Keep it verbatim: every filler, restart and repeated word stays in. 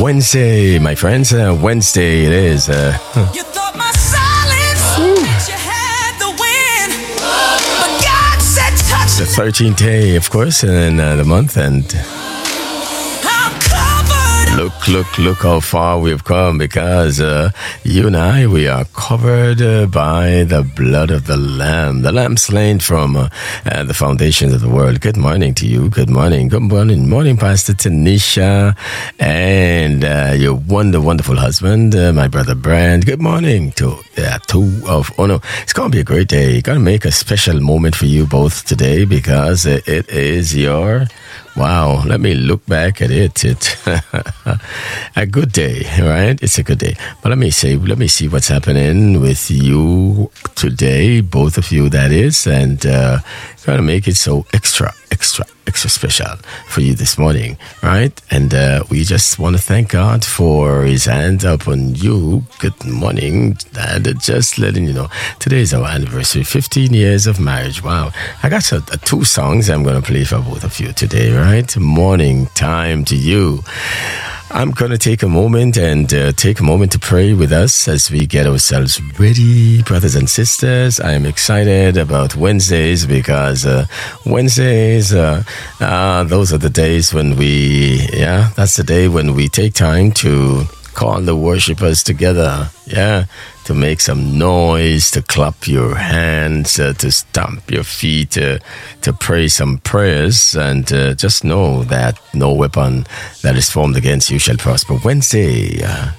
Wednesday, my friends. Uh, Wednesday it is. Uh, You thought my silence meant you had the win, but God said touch the thirteenth day, of course, in uh, the month. And I'm covered. look, look, look how far we've come, because uh, you and I, we are covered uh, by the blood of the Lamb. The Lamb slain from uh, uh, the foundations of the world. Good morning to you. Good morning. Good morning. Morning, Pastor Tanisha, and uh, your wonder, wonderful husband, uh, my brother Brand. Good morning to uh, two of, oh no, it's going to be a great day. Going to make a special moment for you both today, because it, it is your, wow, let me look back at it. It a good day, right? It's a good day. But let me say, let me see what's happening with you today, both of you, that is, and uh, trying to make it so extra, extra, extra special for you this morning, right? And uh, we just want to thank God for His hand upon you. Good morning, Dad. Just letting you know, today is our anniversary, fifteen years of marriage. Wow. I got uh, two songs I'm going to play for both of you today, right? Morning time to you. I'm going to take a moment and uh, take a moment to pray with us as we get ourselves ready, brothers and sisters. I'm excited about Wednesdays, because uh, Wednesdays, uh, uh, those are the days when we, yeah, that's the day when we take time to call the worshipers together, yeah, to make some noise, to clap your hands, uh, to stamp your feet, uh, to pray some prayers, and uh, just know that no weapon that is formed against you shall prosper. Wednesday, uh,